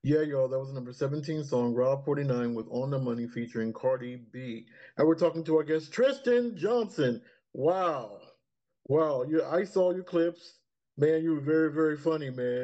Yeah, y'all, that was the number 17 song, Rob 49 with On the Money featuring Cardi B. And we're talking to our guest, Tristan Johnson. Wow. Wow. I saw your clips. Man, you were very, very funny, man.